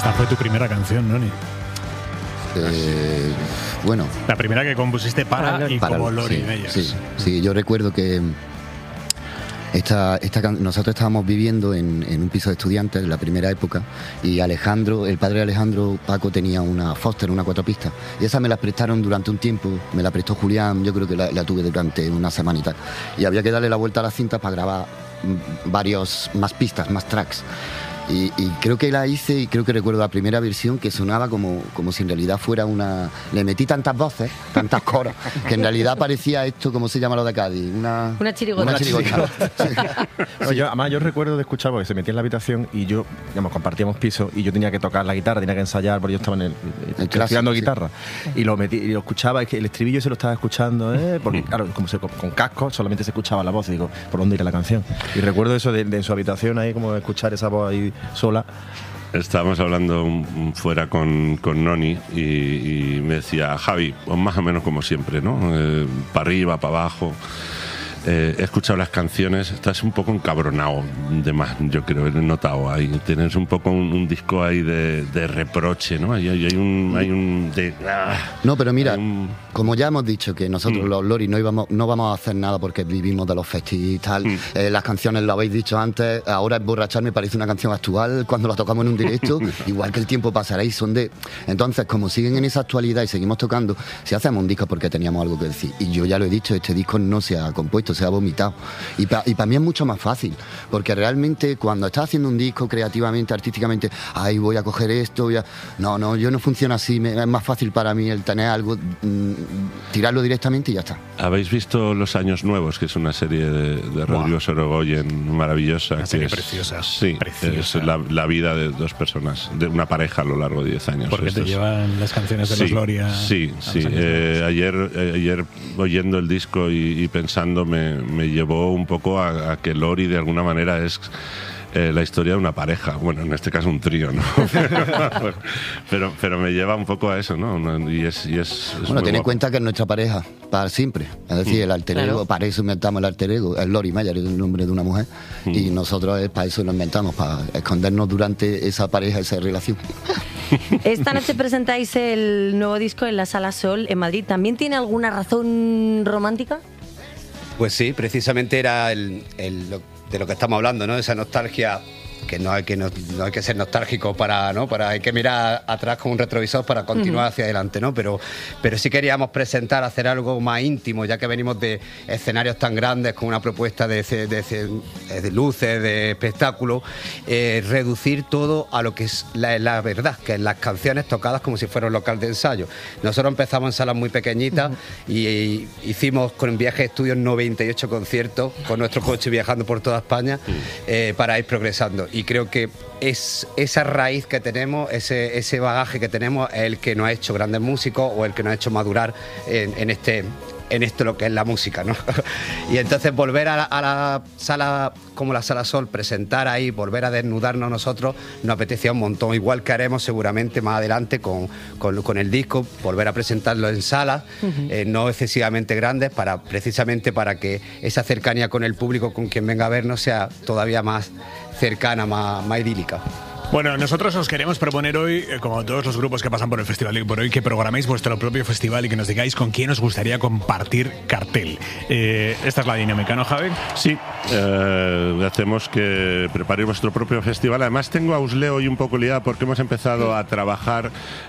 Esta fue tu primera canción, Noni. Bueno. La primera que compusiste para y como Lori Meyers. Sí, yo recuerdo que nosotros estábamos viviendo en un piso de estudiantes en la primera época, y Alejandro, el padre de Alejandro, Paco, tenía una Foster, una 4 pistas, y esa me la prestaron durante un tiempo, me la prestó Julián, yo creo que la tuve durante una semanita, y había que darle la vuelta a la cinta para grabar más pistas, más tracks. Y creo que la hice, y creo que recuerdo la primera versión que sonaba como si en realidad fuera una... Le metí tantas voces, tantas coros, que en realidad parecía esto, ¿cómo se llama lo de Cádiz? Una chirigota. Una chirigota. Sí. Además, yo recuerdo de escuchar, porque se metía en la habitación y yo, digamos, compartíamos piso y yo tenía que tocar la guitarra, tenía que ensayar, porque yo estaba estudiando guitarra. Y lo metí y lo escuchaba, es que el estribillo se lo estaba escuchando, porque claro, con casco solamente se escuchaba la voz, y digo, ¿por dónde irá la canción? Y recuerdo eso de su habitación ahí, como escuchar esa voz ahí sola. Estábamos hablando fuera con Noni y me decía, Javi, pues más o menos como siempre, ¿no? Para arriba, para abajo. He escuchado las canciones, estás un poco encabronado de más, yo creo, he notado ahí. Tienes un poco un disco ahí de reproche, ¿no? Hay un No, pero mira, como ya hemos dicho que nosotros los Lori no vamos a hacer nada porque vivimos de los festivales y tal. Las canciones, lo habéis dicho antes, ahora Emborrachar me parece una canción actual cuando la tocamos en un directo, igual que El tiempo pasará, y son de... Entonces, como siguen en esa actualidad y seguimos tocando, si hacemos un disco porque teníamos algo que decir. Y yo ya lo he dicho, este disco no se ha compuesto, se ha vomitado. Y para mí es mucho más fácil, porque realmente cuando estás haciendo un disco creativamente, artísticamente, voy a coger esto, No, yo no funciona así, es más fácil para mí el tener algo, tirarlo directamente y ya está. ¿Habéis visto Los Años Nuevos, que es una serie de Rodrigo Sorogoyen maravillosa? Una serie preciosa. Sí, preciosa. Es la vida de dos personas, de una pareja a lo largo de 10 años. Porque te llevan las canciones de los Gloria. Sí. Ayer oyendo el disco y pensando, me llevó un poco a que Lori de alguna manera es la historia de una pareja, bueno, en este caso un trío, ¿no? pero me lleva un poco a eso, ¿no? Y es bueno, ten en cuenta que es nuestra pareja para siempre, es decir, el alter ego, claro. Para eso inventamos el alter ego, es Lori Meyer, es el nombre de una mujer, y nosotros para eso lo inventamos, para escondernos durante esa pareja, esa relación. Esta noche presentáis el nuevo disco en la Sala Sol en Madrid. ¿También tiene alguna razón romántica? Pues sí, precisamente era de lo que estamos hablando, ¿no? Esa nostalgia, que no hay que ser nostálgico hay que mirar atrás con un retrovisor para continuar hacia adelante, ¿no? Pero sí queríamos hacer algo más íntimo, ya que venimos de escenarios tan grandes con una propuesta de luces, de espectáculo, reducir todo a lo que es la verdad, que es las canciones tocadas como si fuera un local de ensayo. Nosotros empezamos en salas muy pequeñitas y hicimos con Viaje de Estudios 98 conciertos con nuestro coche viajando por toda España para ir progresando. Y creo que es esa raíz que tenemos, ese bagaje que tenemos, es el que nos ha hecho grandes músicos o el que nos ha hecho madurar en esto lo que es la música, ¿no? Y entonces volver a la sala como la Sala Sol, presentar ahí, volver a desnudarnos nosotros, nos apetecía un montón, igual que haremos seguramente más adelante con el disco, volver a presentarlo en salas, no excesivamente grandes, precisamente para que esa cercanía con el público, con quien venga a vernos, sea todavía más cercana, más idílica. Bueno, nosotros os queremos proponer hoy, como todos los grupos que pasan por el Festival de por hoy, que programéis vuestro propio festival y que nos digáis con quién os gustaría compartir cartel. Esta es la dinámica, ¿no, Javi? Sí, hacemos que preparéis vuestro propio festival. Además, tengo a Usle hoy un poco liada porque hemos empezado a trabajar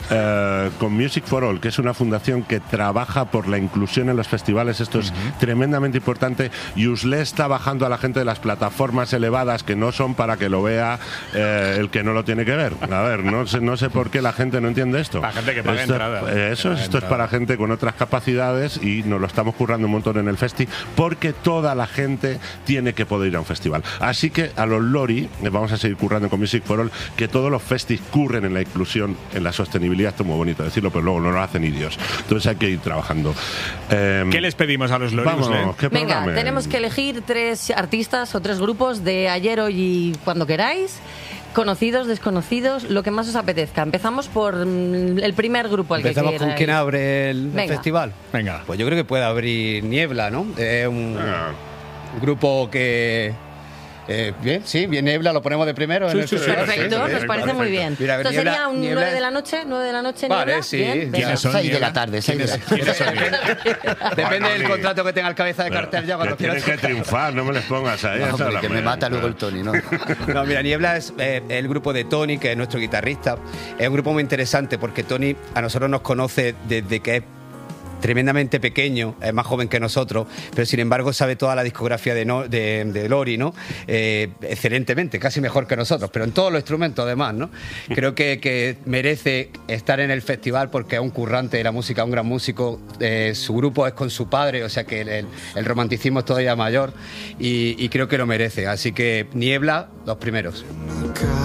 con Music for All, que es una fundación que trabaja por la inclusión en los festivales. Esto es tremendamente importante. Y Usle está bajando a la gente de las plataformas elevadas que no son para que lo vea el que no lo tiene que ver. A ver, no sé por qué la gente no entiende esto. Para gente que paga entrada. Esto es para gente con otras capacidades y nos lo estamos currando un montón en el festi porque toda la gente tiene que poder ir a un festival. Así que a los Lori vamos a seguir currando con Music for All, que todos los festis curren en la inclusión, en la sostenibilidad. Esto es muy bonito decirlo, pero luego no lo hacen indios. Entonces hay que ir trabajando. ¿Qué les pedimos a los Lori? Venga, tenemos que elegir 3 artistas o 3 grupos de ayer, hoy y cuando queráis. Conocidos, desconocidos, lo que más os apetezca. Empezamos por el primer grupo al que queráis. ¿Empezamos con quién abre el festival? Venga. Pues yo creo que puede abrir Niebla, ¿no? Es un grupo que Bien, sí, bien Niebla, lo ponemos de primero. Sí, en el sí, sí. Perfecto, nos parece muy bien. Mira, Esto Niebla- sería un Niebla- 9 de la noche, 9 de la noche, Vale, Niebla. sí. Bien, venga. ¿Quiénes son, 6 de Niebla? la tarde, 6 de la tarde. ¿Quiénes son, Niebla? Depende del Juan contrato que tenga el cabeza de cartel ya cuando Que tienen quiera. que triunfar, no me les pongas ahí. No, esa es hombre, la que me manera. mata luego el Tony, ¿no? No, mira, Niebla es el grupo de Tony, que es nuestro guitarrista. Es un grupo muy interesante porque Tony a nosotros nos conoce desde que es tremendamente pequeño, es más joven que nosotros, pero sin embargo sabe toda la discografía de Lori, ¿no? Excelentemente, casi mejor que nosotros, pero en todos los instrumentos además, ¿no? Creo que merece estar en el festival porque es un currante de la música, un gran músico. Su grupo es con su padre, o sea que el romanticismo es todavía mayor y creo que lo merece. Así que Niebla, los primeros.